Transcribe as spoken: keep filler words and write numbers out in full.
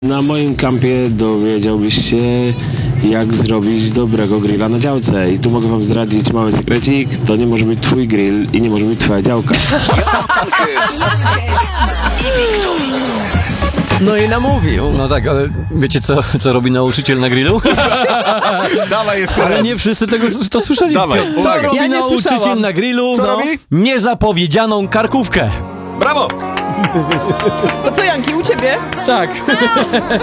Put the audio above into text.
Na moim kampie dowiedziałbyś się, jak zrobić dobrego grilla na działce. I tu mogę wam zdradzić mały sekrecik. To nie może być twój grill i nie może być twoja działka. No i namówił. No tak, ale wiecie co, co robi nauczyciel na grillu? Dawaj jeszcze Ale raz. nie wszyscy tego to słyszeli. Dawaj, Co uwaga. robi Ja nie nauczyciel słyszałam. na grillu? Co No. robi? Niezapowiedzianą karkówkę. Brawo! To co, Janki, u ciebie? Tak.